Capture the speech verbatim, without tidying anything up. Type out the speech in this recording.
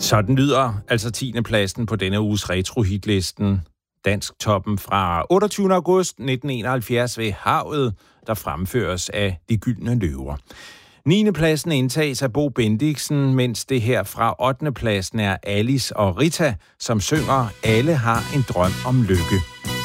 Sådan lyder altså tiende pladsen på denne uges retro-hitlisten. Dansk toppen fra otteogtyvende august nitten enoghalvfjerds ved Havet, der fremføres af De Gyldne Løver. niende pladsen indtages af Bo Bendiksen, mens det her fra ottende pladsen er Alice og Rita, som synger Alle har en drøm om lykke.